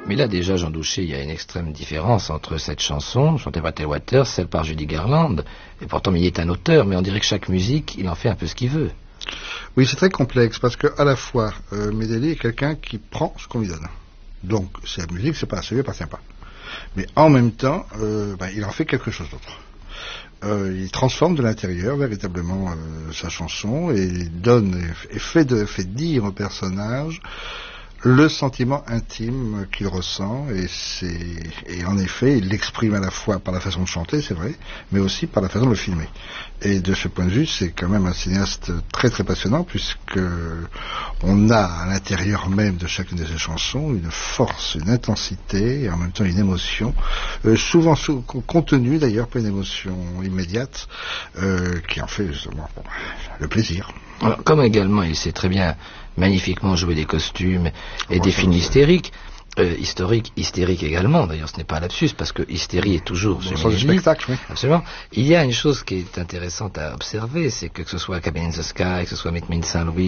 Mais là, déjà, Jean Douché, il y a une extrême différence entre cette chanson, chantée par Tel Waters, celle par Judy Garland. Et pourtant, il est un auteur, mais on dirait que chaque musique, il en fait un peu ce qu'il veut. Oui, c'est très complexe, parce que à la fois, Medley est quelqu'un qui prend ce qu'on lui donne. Donc, c'est la musique, c'est pas, ça lui appartient pas. Mais en même temps, il en fait quelque chose d'autre. Il transforme de l'intérieur véritablement sa chanson et donne et fait dire au personnage le sentiment intime qu'il ressent, et en effet il l'exprime à la fois par la façon de chanter, c'est vrai, mais aussi par la façon de le filmer. Et de ce point de vue, c'est quand même un cinéaste très très passionnant, puisque on a à l'intérieur même de chacune de ses chansons une force, une intensité et en même temps une émotion, souvent contenue d'ailleurs, pas une émotion immédiate, qui en fait justement le plaisir. Alors, comme également il sait très bien magnifiquement jouer des costumes et des films hystériques, hystériques également, d'ailleurs ce n'est pas un lapsus, parce que hystérie est toujours sur le spectacle, oui. Absolument. Il y a une chose qui est intéressante à observer, c'est que ce soit Cabin in the Sky, que ce soit Meet Me in St. Louis